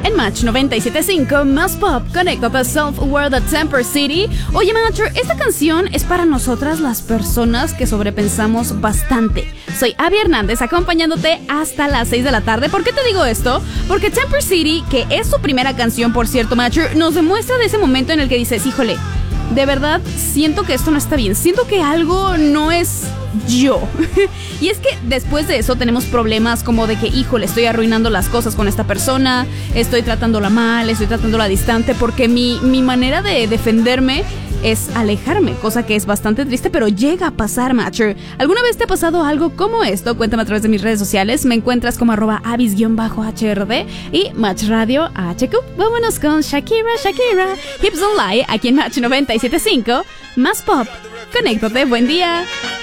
En Match 97.5, más pop, conéctate a Self-Aware de Temper City. Oye, Match, esta canción es para nosotras las personas que sobrepensamos bastante. Soy Abby Hernández, acompañándote hasta las 6 de la tarde. ¿Por qué te digo esto? Porque Temper City, que es su primera canción, por cierto, Match, nos demuestra de ese momento en el que dices, híjole, de verdad, siento que esto no está bien. Siento que algo no es yo. Y es que después de eso tenemos problemas como de que, híjole, estoy arruinando las cosas con esta persona, estoy tratándola mal, estoy tratándola distante, porque mi manera de defenderme es alejarme, cosa que es bastante triste, pero llega a pasar, Matcher. ¿Alguna vez te ha pasado algo como esto? Cuéntame a través de mis redes sociales. Me encuentras como @abis_hrd y Match Radio HQ. Vámonos con Shakira, Hips Don't Lie, aquí en Match 97.5. Más pop. Conéctate, buen día.